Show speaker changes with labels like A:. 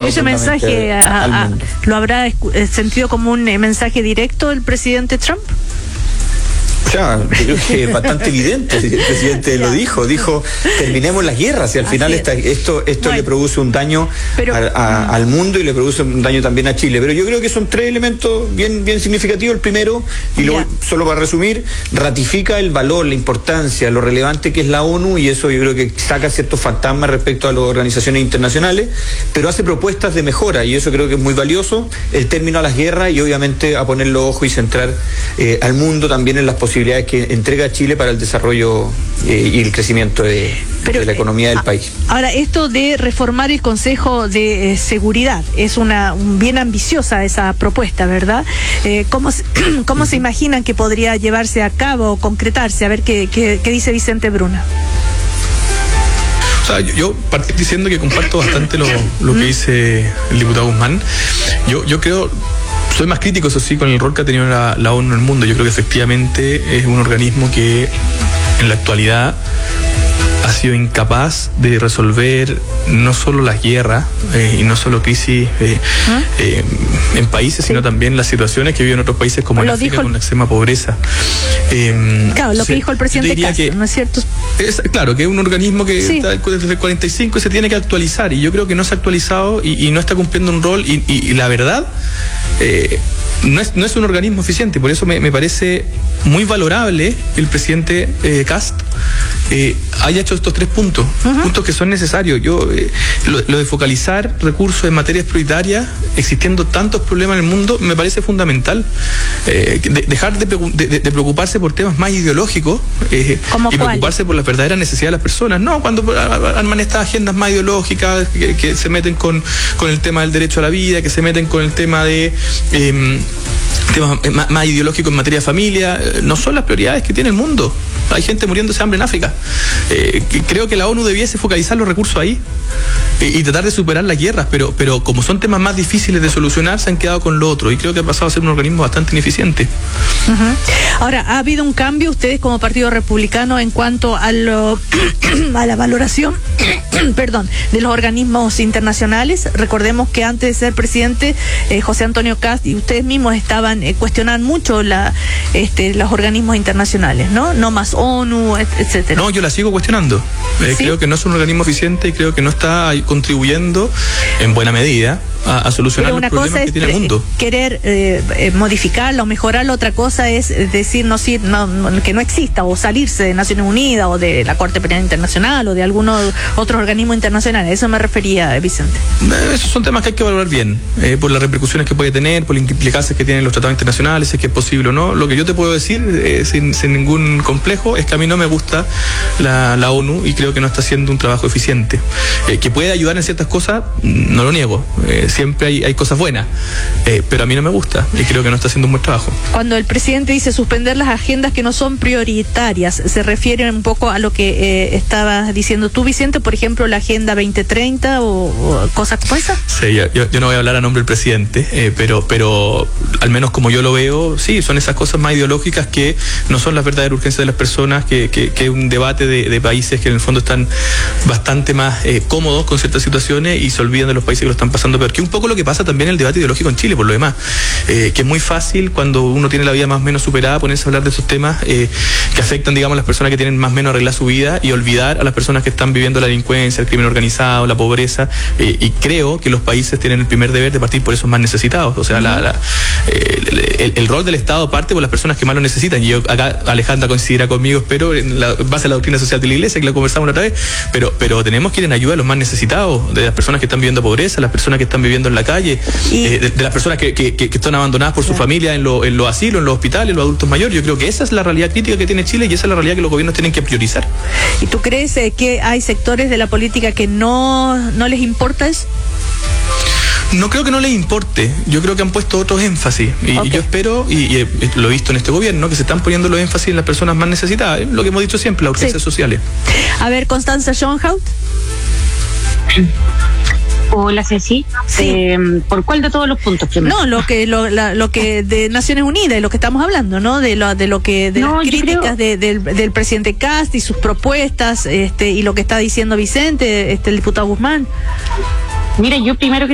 A: ese mensaje lo habrá sentido como un mensaje directo el presidente Trump.
B: O sea, yo creo que es bastante evidente. El presidente lo dijo, terminemos las guerras, y al final esto le produce un daño al mundo y le produce un daño también a Chile. Pero yo creo que son tres elementos bien significativos. El primero, y luego, solo para resumir, ratifica el valor, la importancia, lo relevante que es la ONU, y eso yo creo que saca ciertos fantasmas respecto a las organizaciones internacionales, pero hace propuestas de mejora, y eso creo que es muy valioso. El término a las guerras, y obviamente a poner los ojos y centrar al mundo también en las posibilidades que entrega Chile para el desarrollo y el crecimiento de la economía del país.
A: Ahora, esto de reformar el Consejo de Seguridad es bien ambiciosa esa propuesta, ¿verdad? ¿Cómo se imaginan que podría llevarse a cabo o concretarse? A ver qué dice Vicente Bruna.
C: O sea, yo partí diciendo que comparto bastante lo que dice el diputado Guzmán. Yo creo... Soy más crítico, eso sí, con el rol que ha tenido la ONU en el mundo. Yo creo que efectivamente es un organismo que en la actualidad ha sido incapaz de resolver no solo las guerras y no solo crisis en países, sino también las situaciones que viven otros países como en África con la extrema pobreza.
A: Claro, lo que dijo el presidente Castro, ¿no es cierto?
C: Claro, que es un organismo que está desde el 45 y se tiene que actualizar, y yo creo que no se ha actualizado y no está cumpliendo un rol, y la verdad... no es un organismo eficiente. Por eso me parece muy valorable que el presidente Kast haya hecho estos 3 puntos, puntos que son necesarios. Lo de focalizar recursos en materias prioritarias, existiendo tantos problemas en el mundo, me parece fundamental. Dejar de preocuparse por temas más ideológicos y preocuparse por las verdaderas necesidades de las personas. No, cuando arman estas agendas más ideológicas que se meten con el tema del derecho a la vida, que se meten con el tema de temas más ideológicos en materia de familia, no son las prioridades que tiene el mundo. Hay gente muriéndose de hambre en África. Creo que la ONU debiese focalizar los recursos ahí y tratar de superar las guerras, pero como son temas más difíciles de solucionar, se han quedado con lo otro, y creo que ha pasado a ser un organismo bastante ineficiente.
A: Ahora, ¿ha habido un cambio ustedes como Partido Republicano en cuanto a la valoración de los organismos internacionales? Recordemos que antes de ser presidente, José Antonio Kast y ustedes mismos estaban cuestionando mucho los organismos internacionales, ¿no? Más ONU, etcétera.
C: No, yo la sigo cuestionando. Creo que no es un organismo eficiente y creo que no está contribuyendo en buena medida a solucionar los problemas que tiene el mundo.
A: Querer modificarla o mejorarla, otra cosa es decir que no exista, o salirse de Naciones Unidas o de la Corte Penal Internacional o de algunos otros organismos internacionales. A eso me refería, Vicente.
C: Esos son temas que hay que valorar bien, por las repercusiones que puede tener, por las implicancias que tienen los tratados internacionales, si es que es posible o no. Lo que yo te puedo decir, sin ningún complejo, es que a mí no me gusta la ONU, y creo que no está haciendo un trabajo eficiente. Que puede ayudar en ciertas cosas, no lo niego. Siempre hay cosas buenas, pero a mí no me gusta y creo que no está haciendo un buen trabajo.
A: Cuando el presidente dice suspender las agendas que no son prioritarias, ¿se refiere un poco a lo que estabas diciendo tú, Vicente? Por ejemplo, la Agenda 2030 o cosas como esas. Sí,
C: yo no voy a hablar a nombre del presidente, pero al menos como yo lo veo, sí, son esas cosas más ideológicas que no son las verdaderas urgencias de las personas, que es un debate de países que en el fondo están bastante más cómodos con ciertas situaciones y se olvidan de los países que lo están pasando peor. Que un poco lo que pasa también en el debate ideológico en Chile, por lo demás, que es muy fácil cuando uno tiene la vida más o menos superada ponerse a hablar de esos temas que afectan, digamos, a las personas que tienen más o menos arreglada su vida, y olvidar a las personas que están viviendo la delincuencia, el crimen organizado, la pobreza, y creo que los países tienen el primer deber de partir por esos más necesitados. O sea, el rol del Estado parte por las personas que más lo necesitan, y yo acá, Alejandra coincidirá conmigo, espero, en base a la doctrina social de la Iglesia, que la conversamos la otra vez, pero tenemos que ir en ayuda a los más necesitados, de las personas que están viviendo pobreza, las personas que están viviendo en la calle, de las personas que están abandonadas por su familia en los asilos, en los hospitales, en los adultos mayores. Yo creo que esa es la realidad crítica que tiene Chile, y esa es la realidad que los gobiernos tienen que priorizar.
A: ¿Y tú crees que hay sectores de la política que no les importa eso?
C: No creo que no les importe, yo creo que han puesto otros énfasis, y yo espero, y lo he visto en este gobierno, que se están poniendo los énfasis en las personas más necesitadas, lo que hemos dicho siempre, las urgencias sociales.
A: A ver, Constanza Schoenhout.
D: Hola, Ceci. Sí. ¿Por cuál de todos los puntos primero?
A: No, lo que de Naciones Unidas, y lo que estamos hablando, ¿no? De las críticas del presidente Kast y sus propuestas, y lo que está diciendo Vicente, el diputado Guzmán.
D: Mira, yo primero que